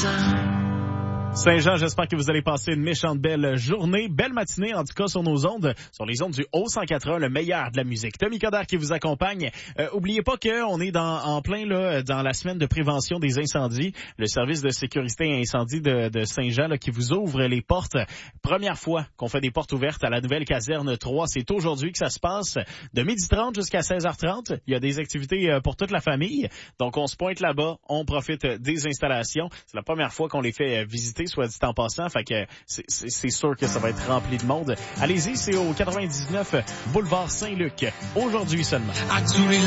Saint-Jean, j'espère que vous allez passer une méchante belle journée, belle matinée en tout cas sur nos ondes, sur les ondes du Haut-180, le meilleur de la musique. Tommy Coderre qui vous accompagne. Oubliez pas qu'on est en plein là dans la semaine de prévention des incendies. Le service de sécurité et incendie de Saint-Jean là, qui vous ouvre les portes. Première fois qu'on fait des portes ouvertes à la nouvelle caserne 3. C'est aujourd'hui que ça se passe de 12h30 jusqu'à 16h30. Il y a des activités pour toute la famille. Donc on se pointe là-bas, on profite des installations. C'est la première fois qu'on les fait visiter, soit dit en passant, fait que c'est sûr que ça va être rempli de monde. Allez-y, c'est au 99 boulevard Saint-Luc, aujourd'hui seulement.